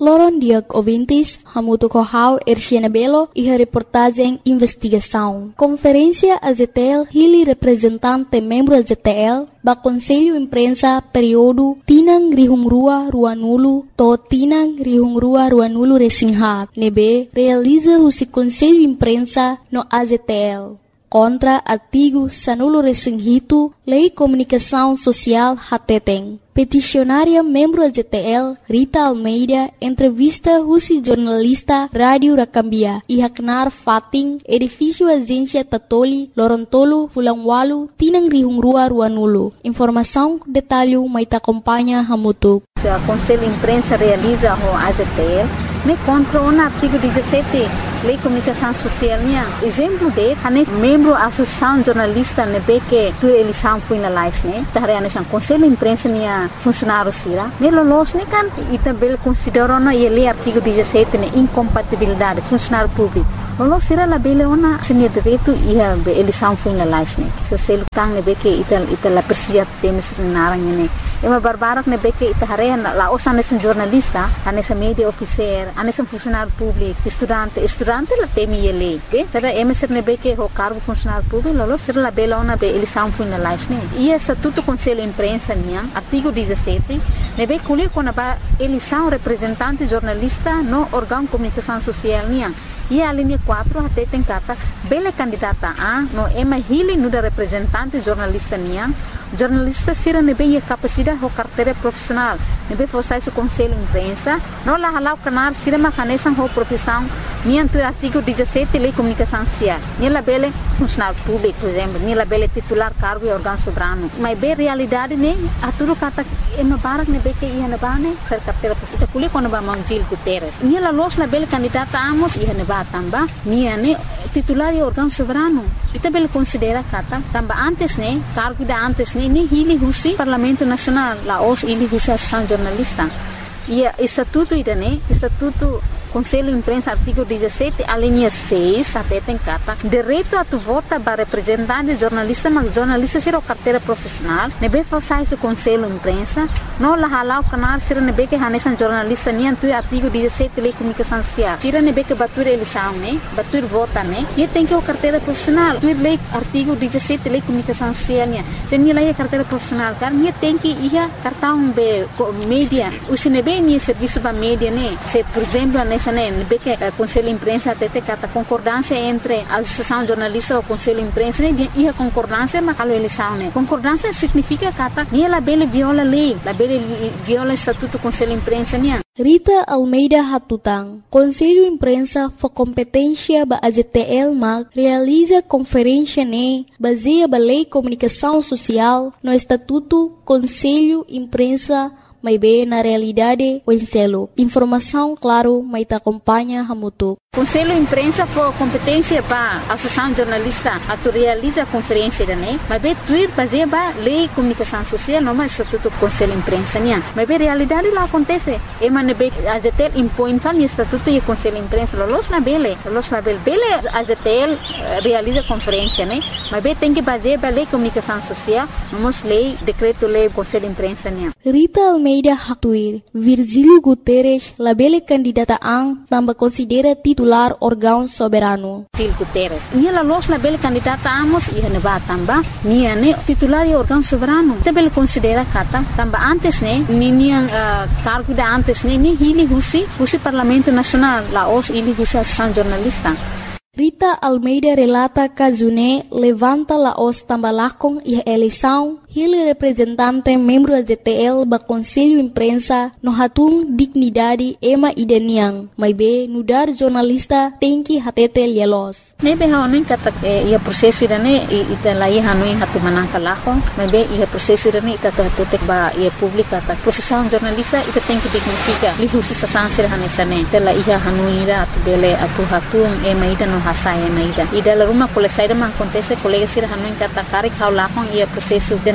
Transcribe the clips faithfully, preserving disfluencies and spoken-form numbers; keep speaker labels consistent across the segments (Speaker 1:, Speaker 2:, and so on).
Speaker 1: Loron Diag Ouvintes, Hamuto Kohau, Erciana Belo e a reportagem Investigação. Conferência A Z T L, Hili representante membro A Z T L, ba Conselho Imprensa período Tinang Rihungrua Ruanulu, to Tinang Rihungrua Ruanulu Resingha, nebe realiza o Conselho Imprensa no A Z T L. Contra artigo Sanulo Resinghito, Lei Comunicação Social Hateteng. Peticionária membro A Z T L, Rita Almeida, entrevista Rusi jornalista Rádio Rakambia e Haknar Fating, edifício Agência Tatoli, Lorontolo, Fulangwalu, Tinang Rihungrua Ruanulu. Informação, detalhe, maita acompanha Hamutu.
Speaker 2: O Conselho Imprensa realiza o A Z T L, me contra o artigo dezessete, Lei Comunicação Social. Exemplo de, hanes membro da Associação Jornalista nebe que tu eleição foi na live, né? Tahre hanes ang Conselho Imprensa niya funcionário sira. Ne lolos ne kan itabel considero na ele artigo dezessete ne incompatibilidade funcionário público. Lolos sira la bele ona senia direito e a eleição foi na live, né? So selo tang nebe que ital ital persia temes narang ne. Ema barbarak nebe que itahare la osa hanes jornalista, hanes media officer, hanes funcionário público, estudante, estudante la temi ele, okay? Sera ema ser nebe que o cargo funcionário público, lolos sira la bele ona be eleição foi na live, né? E estatuto Conselho Imprensa niya artigo dezessete, nebe kulir kona ba eleição representante jornalista no órgão comunicação social niya. E a linha quatro até tem kata bele candidata a no ema hili no da representante jornalista niya. Jornalista sira nebe a capacidade o carteira profissional. Nebe forçar o Conselho Imprensa, no la halau canal sira macanesan ho profissão niya tu artigo dezessete Lei Comunicação Social. Niya la bele funcionário público, por exemplo, niya la bele titular cargo e órgão soberano. Mas be realidade ne a tudo kata ema barak nebe que ia na bane ser carteira profissional. Kulir quando ba Mangil Guterres. Niya la los la bele candidata amos ia na tamba niya ne titular e órgão soberano. Ita bele considera kata tamba antes ne cargo da antes ne ni hili husi Parlamento Nacional la os hili husi Associação Jornalista. E estatuto ida ne estatuto Conselho Imprensa artigo dezessete a linha seis até tem kata direito a tu vota para representante jornalista mas jornalista ser o carteira profissional nebe falsai o Conselho Imprensa no la halau canal sira nebe que hanesan jornalista ni antu artigo dezessete Lei Comunicação Social sira nebe que batur eleição né batur vota né e tem que o carteira profissional tu lei artigo dezessete Lei Comunicação Social né se ni lei carteira profissional car ni tem que ia cartão be mídia o sinebe ni serviço ba mídia né se por exemplo nebe que o Conselho Imprensa até tem kata concordância entre a Associação Jornalista e o Conselho Imprensa né e a concordância mas a eleição né concordância significa kata ni la bele viola lei la bele viola estatuto Conselho Imprensa né.
Speaker 1: Rita Almeida Hatutang, Conselho Imprensa for competência ba A Z T L mag realiza conferência ne baseia ba Lei Comunicação Social no Estatuto Conselho Imprensa mas bem na realidade o enselo. Informação, claro, mas te acompanha Hamutu.
Speaker 2: Conselho Imprensa for competência para a Associação Jornalista a tu realiza a conferência da né, mas bem tu ir fazer ba Lei Comunicação Social não mais Estatuto Conselho Imprensa né, mas bem realidade lá acontece. E mas bem a Z T L impõe tal Estatuto e Conselho Imprensa los na bele, los na bele, bele a Z T L realiza conferência né, mas bem tem que fazer ba Lei Comunicação Social, vamos lei decreto lei Conselho Imprensa né.
Speaker 1: Rita Almeida Hatuir, Virgílio Guterres, labele candidata ang tambah considera titular órgão soberano.
Speaker 2: Virgílio Guterres, niya la los labele candidata amos iha ne ba tamba, niya ne titular e órgão soberano. Tabele considera kata tamba antes ne, ni niya uh, cargo da antes ne, ni hili husi, husi Parlamento Nacional, la os hili husi Associação Jornalista.
Speaker 1: Rita Almeida relata Kazune levanta la os tambalakong e eleição Hili representante membro A Z T L ba Conselho Imprensa no hatung dignidade ema ideniang, mas be nudar jornalista tem que hatete lielos.
Speaker 2: Nebe haonin kata ia prosesso irane ita lai hanui hatu manangka lakong, mas be ia prosesso irane ita hatete ba ia publika ta profissão jornalista ita tem que dignifica li husi sasansir hanesane tela ia hanui ira atu bele atu hatung ema ida no hasai ema ida ida la rumah kole saida man kontese kolega sir hanui kata karik hau lakong ia prosesso dene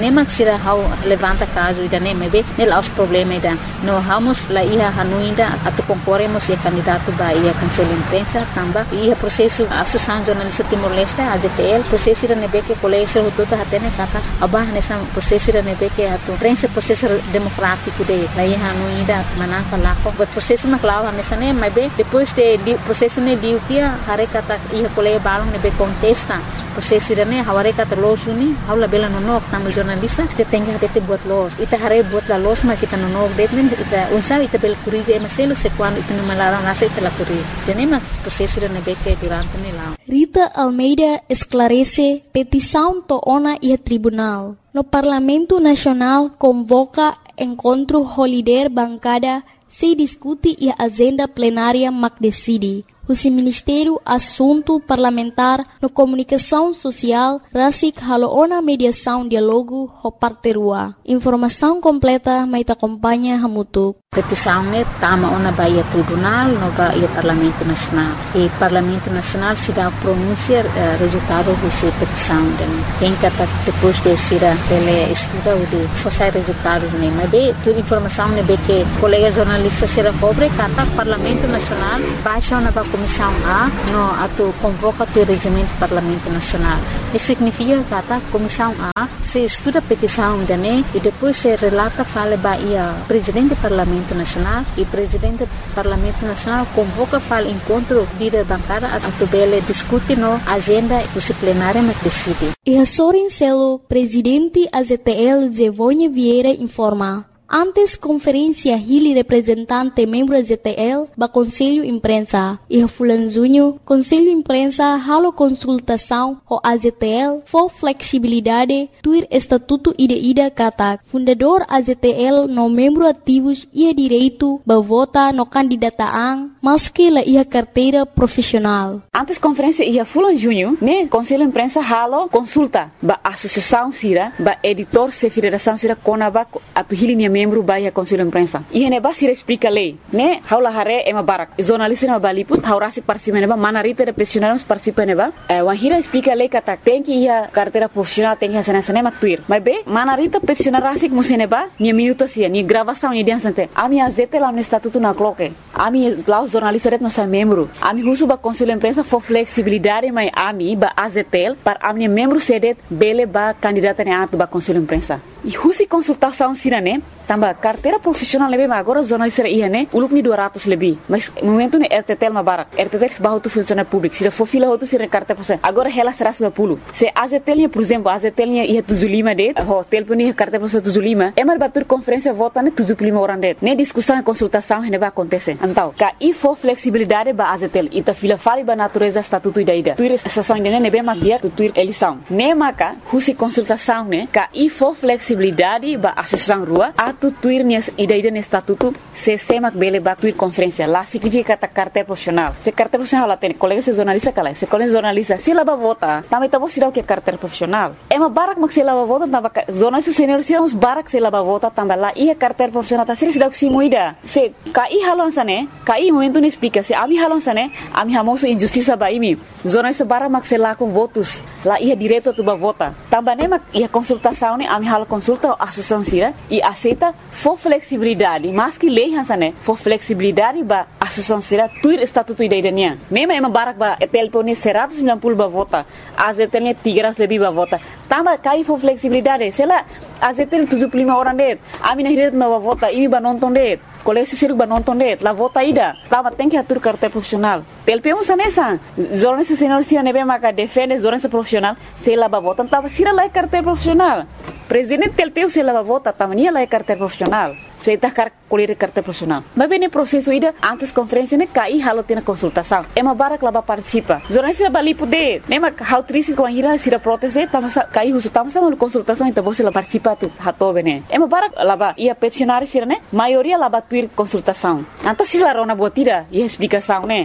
Speaker 2: nema sira hau levanta caso ida nem be nela os problema ida no vamos la ia hanuinda atu concorremos e candidato ba ia conselho imprensa tamba ia processo associação jornalista Timor-Leste A Z T L processo ida nebe que colégio rotota hatene kata abah nessa processo ida nebe que atu prensa processo democrático de la ia hanuinda manaka lako but processo na clava nessa nem mas be depois de processo ne diutia hare kata ia colégio balong nebe contesta processo ida ne haware kata losuni haula bela no nok tamu jornalista te tenga hate buat los ita hare buat la los ma kita no nok detmen ita unsa ita bel curize e maselo se quando ita no malara nasa ita la curize tenema processo ida nebe que durante ne lá.
Speaker 1: Rita Almeida esclarece petição to ona e tribunal. No Parlamento Nacional convoca encontro holiday bancada se discute e a agenda plenária mac decide. O Ministério Assunto Parlamentar no Comunicação Social Rasik Haloona Mediação Dialogo ho Parterua. Informação completa mai te acompanha Hamutuk.
Speaker 2: Petição ne tama ona baia tribunal no baia Parlamento Nacional. E Parlamento Nacional se dá pronunciar uh, resultado dessa petição. Tem que depois de ser ele estuda o de fazer resultados ne. Mas bem, toda informação ne be que colega jornalista será pobre kata Parlamento Nacional baixa ona ba Comissão A no ato convoca o regimento do Parlamento Nacional. Isso significa que a Comissão A se estuda a petição da N E e depois se relata fala baia presidente do Parlamento Nacional e presidente do Parlamento Nacional convoca fala encontro líder bancária a tubele discute no agenda do plenário mas decide.
Speaker 1: E a Sorin Celo, presidente A Z T L Zevonha Vieira informa. Antes conferência Hili representante membro da Z T L ba Conselho Imprensa e Fulan Junho Conselho Imprensa halo consultação ho A Z T L for flexibilidade tuir estatuto ida ida kata fundador A Z T L no membro ativos ia direito ba vota no candidataan maski la ia carteira profissional.
Speaker 3: Antes conferência ia Fulan Junho né Conselho Imprensa halo consulta ba associação sira ba editor se federação sira konaba atu Hili membro baia Conselho Imprensa. E hene ba sira explica lei, né? Haula hare ema barak. Jornalista na baliput, haurasi participa neba, manarita de profissionais participa neba. Eh, wahira explica lei kata tem que ia carteira profissional tem que hacer sana maktuir. Mas be, manarita profissional rasik museneba, ni minuto sia, ni gravação ni dia sante. Ami azete lá no estatuto na cloque. Ami lá os jornalistas ret masa membro. Ami husu ba Conselho Imprensa for flexibilidade mai ami ba A Z T L para ami membro sedet bele ba candidata ne atu ba Conselho Imprensa. E husi consultação sirane tamba carteira profissional lebe agora jornalista ia né uluk ni dua ratus lebih mas momento ne R T T L mabarak R T T L bahu tu funcionário público se for fila outro sira carteira profissional agora ela será cento e cinquenta se A Z T L por exemplo A Z T L ia tujuh puluh lima det ho telefone carteira profissional tujuh puluh lima é mar batur conferência vota ne tujuh puluh lima orang det ne discussão consultação ne ba acontece então ca e for flexibilidade ba A Z T L ita fila fali ba natureza estatuto ida ida tuir estação ne ne be magia tu tuir eleição ne maka husi consultação ne ca e for flexibilidade ba associação rua atu tuir ni ida ida ne estatuto se semak bele ba tuir conferência lá significa ta carteira profissional se carteira profissional lá tem colega se jornalista kala se colega jornalista se lá ba vota também tá bom se dá o que é carteira profissional é uma barak mak se lá ba vota tamba jornalista senior se uns barak se lá ba vota tamba lá e a carteira profissional tá se dá o que se moida se kai halon sane kai momento ne explica se ami halon sane ami hamoso injustiça ba imi jornalista barak mak se lá com votos lá ia direto tu ba vota tamba ne mak ia consultação ne ami halo consulta a associação sira e aceita for flexibilidade mas que lei hansane for flexibilidade ba associação sira tuir estatuto ida ida nia nema ema barak ba telefone seratus sembilan puluh ba vota A Z T L tiga ratus lebih ba vota tamba kai for flexibilidade sela A Z T L tujuh puluh lima orang det ami na hiret ba vota imi ba nonton det kolesi siruk ba nonton det la vota ida tamba tem que atur carteira profissional telpeu sanesa jornalista senior sira nebe maka defende jornalista profissional sela ba vota tamba sira la carteira profissional presidente telpeu sela ba vota tamba nia la carteira profissional se tá car colher carteira profissional mas bem processo ida antes conferência ne kai halo tina consultação é uma barak lá ba participa jornalista bali poder nema how triste com a ira sira proteste tamba kai husu tamba sama consultação então você lá participa tu hato bene é uma barak lá ba ia peticionário sira ne maioria lá ba tuir consultação então se lá rona botira e explicação ne ne bem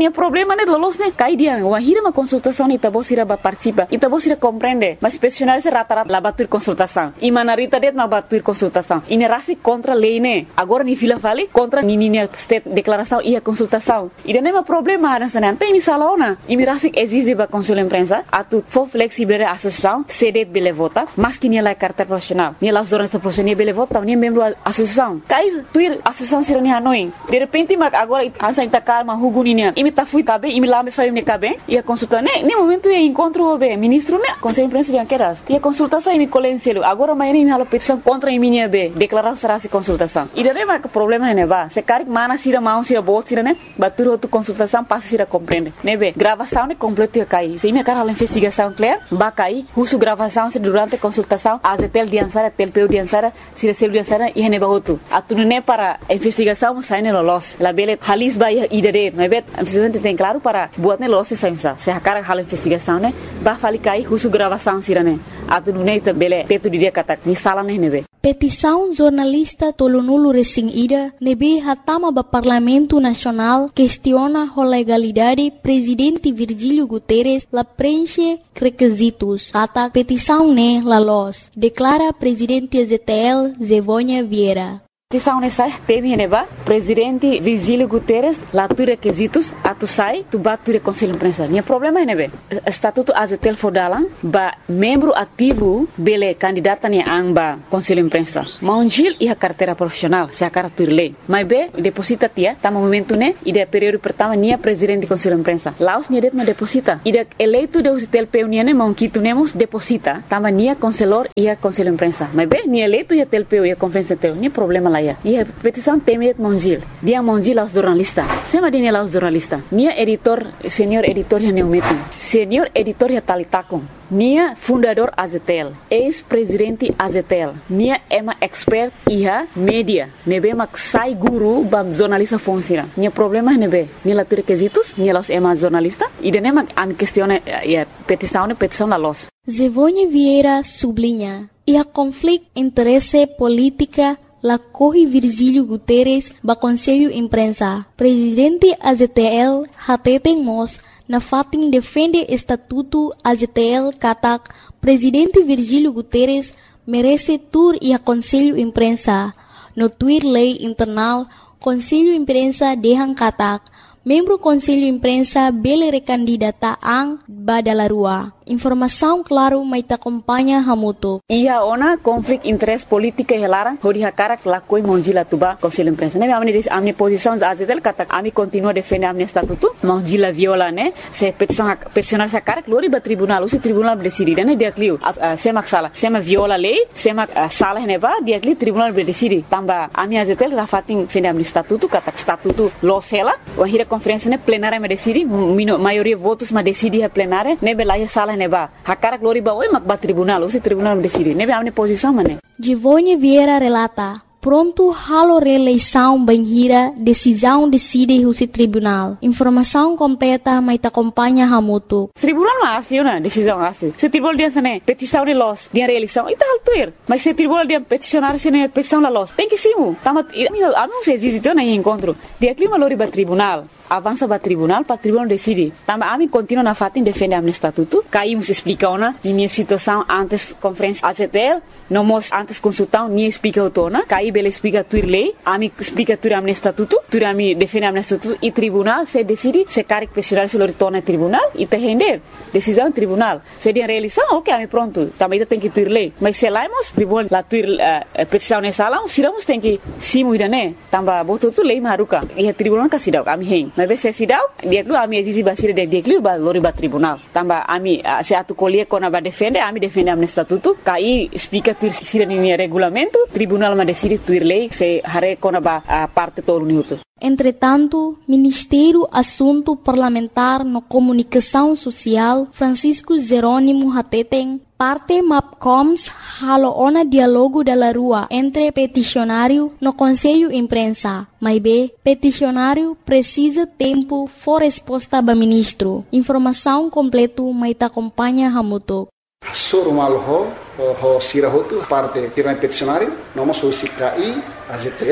Speaker 3: Nia problema né lolos né cai dia wahira uma consultação ni tabo sira ba participa e tabo sira compreende mas peticionário se rata-rata la batur consultação e manarita det ma batur consultação e nerasi contra lei né agora ni fila vale contra ni ni state declaração e a consultação e não é um problema nessa né tem misalona e mirasi exige ba consul imprensa atu for flexible a associação cedet bele vota mas que ni la carta profissional ni la jornalista profissional bele vota ni membro associação cai tuir associação sira ni hanoi de repente mas agora ansa intacar ma huguninia e me tá fui cabe e me lá me faria me cabe e a consulta né nem momento e encontro o be ministro né conselho imprensa de anqueras e a consultação e me colenselo agora mas nem me hala petição contra a minha be declarar será se consultação e daí mas problema né ba se cari mana sira mau sira bot sira né batur outro consultação passa sira compreende né be gravação né completo cai se me cara a investigação clear ba cai uso gravação se durante a consultação a zetel de ansara telpeu de ansara sira sel de ansara e ne ba outro atu né para investigação sai ne lolos la bele halis ba e dare mas be a investigação tem claro para buat ne lolos sai se a cara hala investigação né ba fali cai uso gravação sira né atu né bele teto dia kata ni sala né ne be
Speaker 1: petição jornalista Tolonulu Resing Ida nebe hatama ba Parlamento Nacional questiona a legalidade presidente Virgílio Guterres la preenche requisitos kata petição ne la los declara presidente Z T L Zevônia Vieira.
Speaker 3: Petição nessa teme neba presidente Virgílio Guterres lá tu requisitos atu sai tu bature conselho imprensa nia problema nebe estatuto azetel fodalan ba membro ativo bele candidata ni amba conselho imprensa maunjil e a carteira profissional se a carteira lei mas be deposita tia tá momento né e de período pertama nia presidente conselho imprensa laos nia det ma deposita e de eleito de azetel peunia ne maunquito nemos deposita tama nia conselor e a conselho imprensa mas be nia eleito e a telpeu e a conferência teu nia problema lá e a petição teme mongil dia mongil aos jornalista sema dine aos jornalista nia editor senior editor ya neumetin senior editor ya talitakon nia fundador azetel ex-presidente azetel nia ema expert iha media nebe mak sai guru bam jornalista fonsira nia problema nebe nia la requisitos nia los ema jornalista e de nema am questione ya petição petição la los
Speaker 1: Zevônia Vieira sublinha e a conflito interesse política la corre Virgílio Guterres ba Conselho Imprensa. Presidente A Z T L hateten mos na fatin defende estatuto A Z T L katak Presidente Virgílio Guterres merece tur e a Conselho Imprensa. No tuir lei internal Conselho Imprensa dehan katak membro Conselho Imprensa bele recandidata ang badalarua. Informação claro mai ta acompanha hamuto.
Speaker 3: Ia ona conflict interest política helara hori hakara la koi monjila tuba Conselho Imprensa. Ne amne amne posição azetel kata ami continua defende amne estatuto. Monjila viola ne se petição peticionar sa cara glori ba tribunal o se tribunal decide ne dia clio sema sala sema viola lei sema sala ne ba dia clio tribunal decide tamba ami azetel la fatin defende amne estatuto kata estatuto lo sela o hira conferência ne plenária me decide maioria votos ma decide a plenária ne bela sala neba hakara glori ba oi mak ba tribunal o se tribunal decide nebe amne posição mane
Speaker 1: Zevônia Vieira relata pronto halo reeleição banhira decisão decide o tribunal informação completa mai ta acompanha hamuto
Speaker 3: tribunal mas na decisão asli se tribunal dia sane petição de los dia reeleição ita altuir mas se tribunal dia peticionar sene petição la los tem que simu tamat ami se existe na encontro dia clima lori ba tribunal avança para tribunal para tribunal decide tamba ami continua na fatin defende amne estatuto caímos explica ona minha situação antes conferência A Z T L não mos antes consultão ni explica otona caí bele explica tuir lei ami explica tuir amne estatuto tuir ami defende amne estatuto e tribunal se decide se caric peticionar se lo retorna tribunal e te render decisão tribunal se dia reeleição ok ami pronto também tem que tuir lei mas se laimos tribunal la tuir uh, petição nessa sala siramos tem que simu idane tamba boto tu lei maruka e tribunal kasidau ami hen mas se sidau dia klu ami exisi basira de dia klu ba lori ba tribunal tamba ami uh, se atu colie kona ba defende ami defende amne estatuto kai explica tuir sira ni regulamento tribunal ma decide tuir lei se hare kona ba uh, parte todo minuto.
Speaker 1: Entretanto, Ministério Assunto Parlamentar no Comunicação Social Francisco Jerônimo Hateten parte MAPCOMS halo ona dialogo da rua entre peticionário no Conselho Imprensa. Mas be, peticionário precisa tempo for resposta ba ministro. Informação completo mai ta acompanha hamuto.
Speaker 4: Soro malo ho ho sira hotu parte tirna peticionário, noma so sikai A Z T L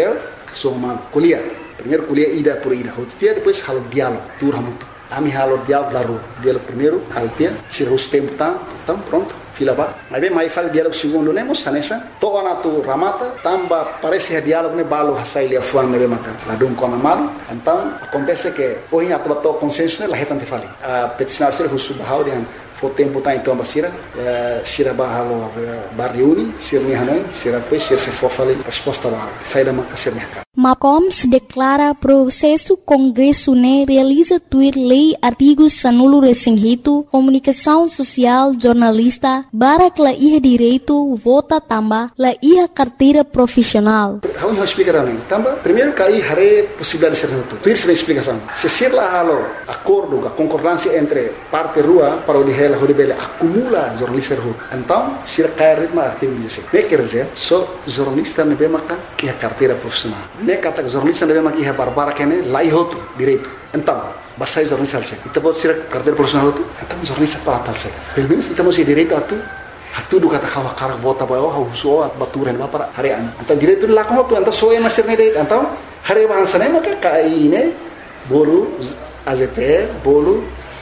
Speaker 4: soma kuliah. Primeiro kuliah ida por ida. Hotia depois halo diálogo, turha muito. Ami halo diálogo da rua. Diálogo primeiro, altia, se os tempo tá, então pronto. Fila ba. Mas bem, mais fala diálogo segundo lemos, sanessa. Toa na tu ramata, tamba parece diálogo ne balo hasai lia fuang ne mata. Ladum kona malu. Então acontece que hoje a tua consciência ne laheta te fali. A peticionar ser o subhau de fo tempo tá então basira, sira ba halo ba reuni, sira ni hanoi, sira depois sira se for fali resposta ba. Sai da maka sira ni.
Speaker 1: Macoms declara processo Congresso né realiza tuir lei artigos sanulo resinhito, comunicação social, jornalista, barak la iha direito, vota tamba, la iha carteira profissional.
Speaker 4: Vamos explicar ali. Tamba, primeiro cai hare possibilidade de ser tudo. Tuir se explicação. Se ser lá halo acordo, a concordância entre parte rua para o de ela horibele acumula jornalista rua. Então, se cai ritmo artigo dezessete. Ne quer dizer, só jornalista ne be makan iha carteira profissional. Ne kata jornalista deve maki barbara kene lai hotu direito. Então, basta jornalista alse. Ita pode ser carteira profissional hotu. Então jornalista para tal se. Pelo menos ita mesti direito atu. Atu do kata kawa karak bota bayo ha uso at baturen ba para harian. Então direito la ko hotu anta soe master ne direito. Então, hare bahasa ne maka kai ne bolu A Z T L bolu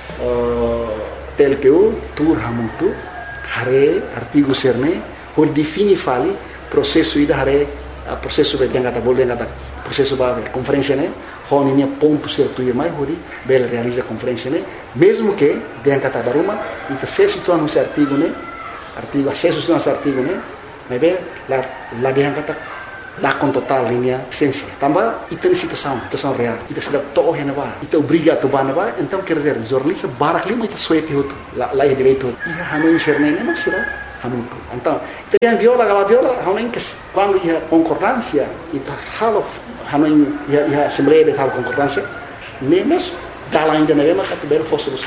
Speaker 4: T L P U tur hamutu hare artigo serne ho defini fali processo ida hare a processo be yang kata boleh kata processo ba conferência né honinya ponto certo e mais hori bela realiza conferência né mesmo que yang kata daruma ita acesso tu anu artigo né artigo acesso tu anu artigo né mas be la la yang kata la con total linha essência tamba ita ni situação situação real ita sudah toh hena ba ita obriga tu ba ba então quer dizer jornalista barak lima ita suete hotu la la direito ia hanu inserne né mas será muito. Então, tem viola, aquela viola, quando ia concordância, e halo, hano ia ia assembleia de tal concordância, nemos dala ainda na mesma categoria for solução.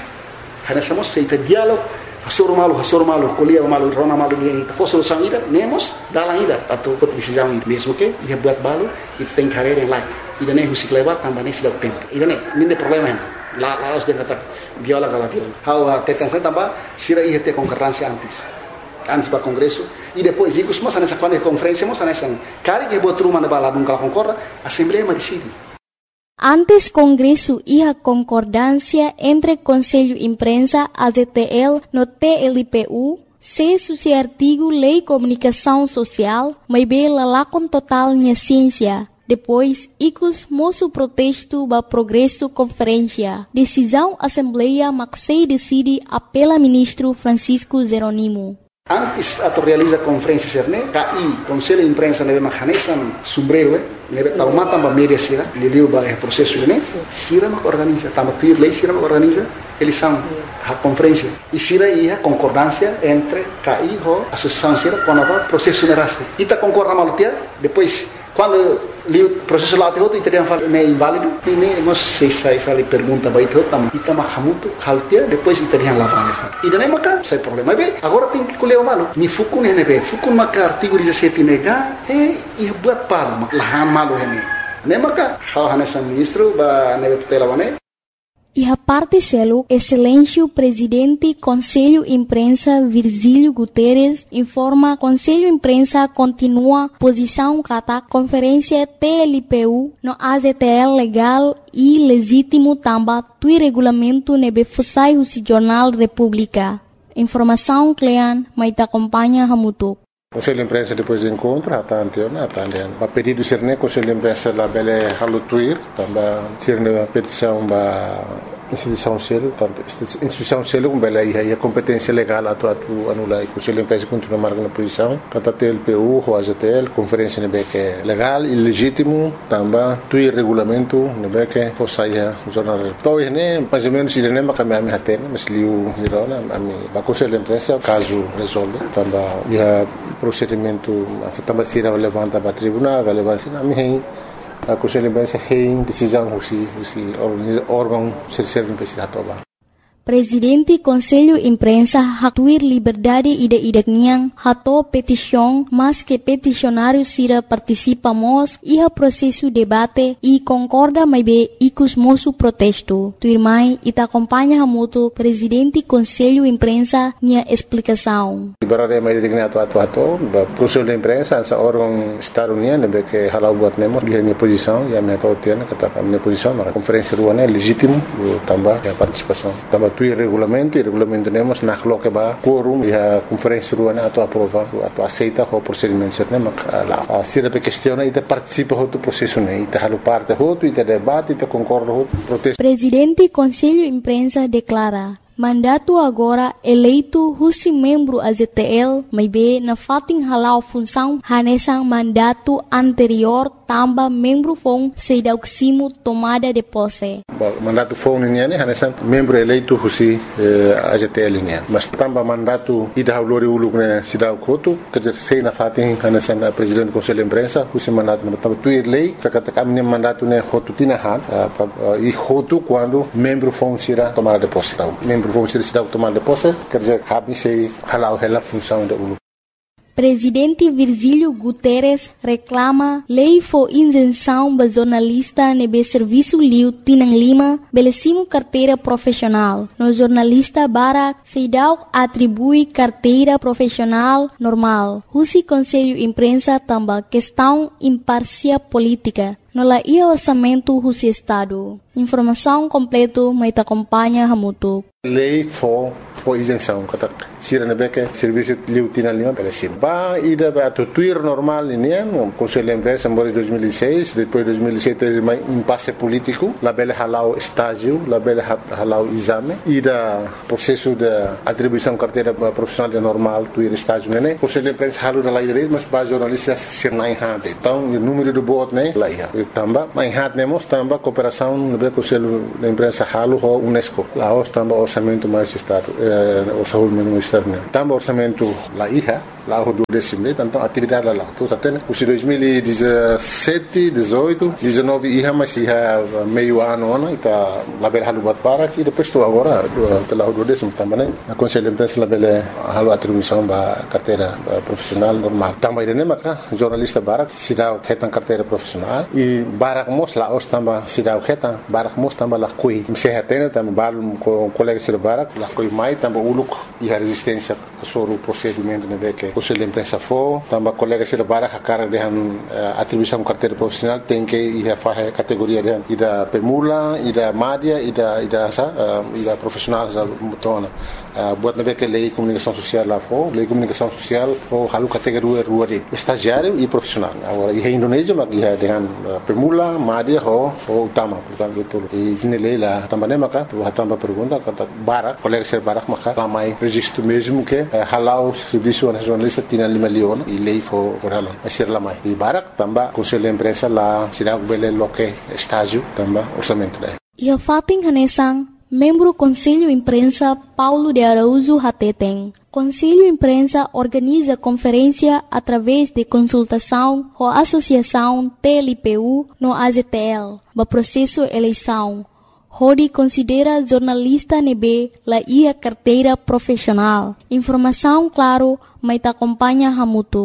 Speaker 4: Hana somos seita diálogo, hasoro malu, hasoro malu, colia malu, rona malu dia for solução ainda, nemos dala ainda atau decisão ainda, mesmo que ia buat balu, e tem carreira em lá. E daí o ciclo levar também nesse dá tempo. E daí nem tem problema. Lá lá os de kata viola aquela viola. How tetança também sira ia ter concordância antes. Antes para congresso e depois digo semua nessa quando conferência mos nessa cari que boa turma na balada nunca concorda assembleia mas decide.
Speaker 1: Antes congresso ia concordância entre Conselho Imprensa A Z T L no T L P U se suci artigo lei comunicação social mas bela lá com total minha ciência. Depois, icos moço protesto ba progresso conferência. Decisão assembleia maxei decide apela ministro Francisco Jeronimo.
Speaker 4: Antes a realiza conferência serne, K I Conselho de Imprensa neve mahanesan sombrero, neve tauma tamba media sira, liliu ba é processo né? Sira ma organiza, tamba tuir lei sira ma organiza, eles são a conferência. E sira ia concordância entre K I ho associação sira com a processo nerase. Ita concorda malutia, depois quando li o processo lá outro italiano fala é inválido e nem não sei se fala pergunta vai ter também e também hamuto haltia depois italiano lá vale e daí maca sem problema bem agora tem que colher o malo me fuku né né bem fuku maca artigo dezessete nega e e buat par lahan malo né né maca hal nessa ministro ba neve tutela bane.
Speaker 1: E a parte selo, excelência presidente Conselho Imprensa Virgílio Guterres informa Conselho Imprensa continua posição kata conferência T L P U no A Z T L legal e legítimo tamba tui regulamento nebe fusai husi Jornal República. Informação Clean, mas te acompanha Hamutuk.
Speaker 5: Conselho de Imprensa depois encontra, a tantiona, a tantiona. A pedido ser ne Conselho de Imprensa la bele halutuir, também ser ne petição ba instituição selo, tanto instituição selo com bele aí a competência legal atu atu anula e Conselho de Imprensa continua marcando posição, kata T L P U, o A Z T L, conferência ne que é legal e legítimo, também tui regulamento ne que fosaia jornal. Então né, mais ou menos ele nem vai me ater, mas liu hirona, a mim, ba Conselho de Imprensa caso resolve, também ia procedimento também se levanta para tribunal, relevância a mim a Conselho de Imprensa tem decisão husi husi órgão ser ser imprensa toba.
Speaker 1: Presidente Conselho Imprensa hatuir liberdade ida-idak niang hato petição, mas que peticionário sira participamos iha processo debate e concorda mais bem icus moço protesto. Tuirmai ita acompanha hamuto Presidente Conselho Imprensa nia explicação.
Speaker 5: Liberdade mais digna atu atu atu, Conselho de Imprensa essa órgão Estado União nebe que halau buat nemo dia minha posição e a minha totiana kata minha posição na conferência ruana legítimo tambah a participação. Tambah tu regulamento e regulamento temos na coloca ba quorum e a conferência ruana atu aprova atu aceita o procedimento certo mak lá. A sira pe questiona e te participa do processo né, e te halu parte hoto e te debate e te concorda hoto protesto.
Speaker 1: Presidente Conselho Imprensa declara mandato agora eleito husi membro A Z T L, may be na fating halau função hanesang mandato anterior tamba membro fong sedauksimo tomada de posse.
Speaker 5: Mandato fong niya ni hanesang membro eleito husi eh, A Z T L niya. Mas tamba mandato ida haulori uluk na sidaw koto kajer sei na fating hanesang uh, Presidente Conselho Imprensa husi mandato na tamba tuir lei kakatakam ni mandato ne hotu tinahan uh, uh, e hotu quando membro fong sira tomada de posse. Membro vão ser cidade tomar de posse, quer dizer, habem se halau ela função da U L U.
Speaker 1: Presidente Virgílio Guterres reclama lei for isenção ba jornalista nebe serviço liu Tinang Lima belecimo carteira profissional. No jornalista Barak Seidau atribui carteira profissional normal. Husi Conselho Imprensa tamba questão imparcial política. No la ia orçamento husi Estado. Informação completo mai acompanha hamutu.
Speaker 5: Lei for for isenção kata sira nebe que serviço liu Tinang Lima belecimo. Ba ida ba tuir normal ini no Conselho de Imprensa em dois mil e seis, depois dois mil e sete mais impasse político, la bela halau estágio, la bela halau exame, ida processo de atribuição carteira profissional de normal tuir estágio né. Conselho de Imprensa halu da lei de mas ba jornalistas ser na enhante. Então o número do voto né lá ia. Tamba mas enhante nemos tamba cooperação no Conselho de Imprensa halu ho UNESCO. Lá os tamba orçamento mais estado, eh, orçamento mais estado né. Tamba orçamento lá ia lá o do décimo, então atividade lá. Então tá tendo os dois mil e dezessete, dezoito, dezenove ia mas ia meio ano ano tá lá bela halu bat para e depois estou agora lá o do décimo também né. A Conselho de Imprensa lá bela halu atribuição ba carteira profissional normal. Também né maka jornalista Barak sidau hetan carteira profissional e Barak mos lá os tamba sidau hetan Barak mos tamba lá coi. Se hetena tamba balum com colega sir Barak lá coi mai tamba uluk e a resistência sobre o procedimento né que Conselho de Imprensa for, também colega sira Barak a cara de uh, atribuição carteira profissional tem que ir a fazer categoria de ida permula, ida média, ida ida sa, uh, ida profissional sa mutona. Uh, buat nabe que lei comunicação social lá for, lei comunicação social for halu categoria rua de estagiário e profissional. Agora em Indonésia mas ia dengan uh, permula, média ho ho utama, portanto itu. E ini lei lá também maka, tu também pergunta kata Barak, colega sira Barak maka ramai registro mesmo que uh, halau serviço nacional Tinang Lima Leon e lei for oral asir lamai e Barak tamba Conselho de Imprensa lá sira bele loke estágio tamba orçamento daí.
Speaker 1: Ia fating hanesang membro Conselho Imprensa Paulo de Araújo Hateteng. Conselho Imprensa organiza conferência através de consultação com a Associação T L P U no A Z T L, ba processo eleição. Hodi considera jornalista nebe la ia carteira profissional. Informação claro, mas acompanha hamutu.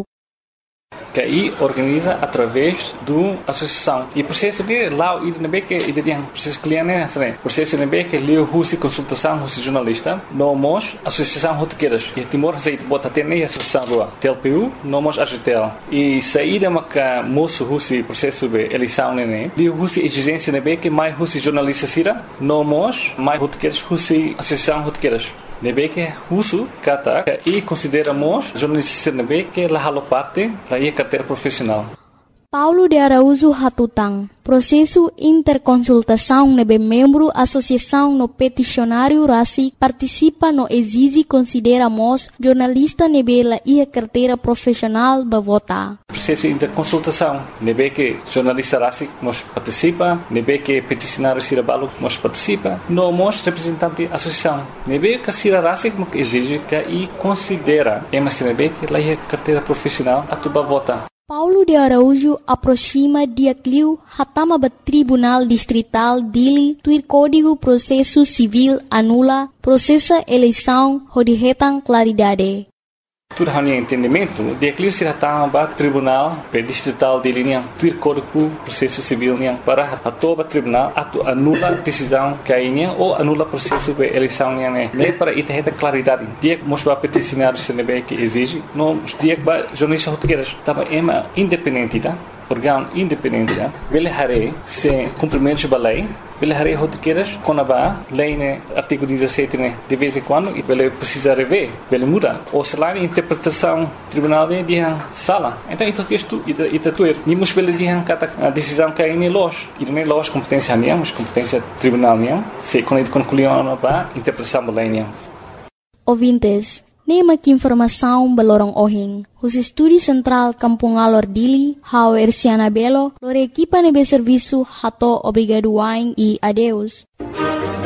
Speaker 6: Que aí organiza através do associação e processo de lá e nebe que e tem processo cliente né processo nebe que leu husi consultação husi jornalista nomos associação rotequeiras e Timor aceita bota ter nem associação do T L P U nomos A Z T L e saída maca moço husi processo de eleição né de husi exigência nebe que mais husi jornalista sira nomos mais rotequeiras husi associação rotequeiras nebe que husu kata e consideramos jornalista nebe que la halo parte la ia carteira profissional.
Speaker 1: Paulo de Araújo Hatutang. Processo interconsultação nebe membro associação no peticionário Rasi participa no exige consideramos jornalista nebe la ia carteira profissional ba vota.
Speaker 6: Processo interconsultação nebe que jornalista Rasi nos participa, nebe que peticionário Sirabalo nos participa, no mos representante associação. Nebe que Sira Rasi nos exige que e considera, é mas nebe que la ia carteira profissional a tuba vota.
Speaker 1: Paulo de Araújo aproxima dia cliu hatama ba Tribunal Distrital Dili tuir Código Processo Civil anula processa eleição rodihetan claridade.
Speaker 6: Tudo hanya entendimento, dia cliu se hatama ba Tribunal Distrital Dili niang tuir Código Processo Civil niang para hatoba tribunal atu anula decisão kainya ou anula processo de eleição niang ne. Ne para itaheta claridade. Dia mos ba peticionário C N B que exige, no dia ba jornalista rotegueiras tava ema independente, tá? Órgão independente, tá? Vele hare se cumprimentos ba lei. Vele hare rotegueiras conaba lei né artigo dezessete né de vez em quando e vele precisa rever, vele muda. Ou se lá interpretação tribunal de dia sala. Então isso que isto ita ita tuer. Ni mos vele dia kata a decisão que aí los. E nem los competência nia, mas competência tribunal nia. Se quando concluiu ba interpretação ba lei nia.
Speaker 1: Ouvintes, nema que informação balorong ohing. Os Estúdio Central Kampung Alor Dili, hau Erciana Belo, lore equipa nebe serviço hato obrigado wain e adeus.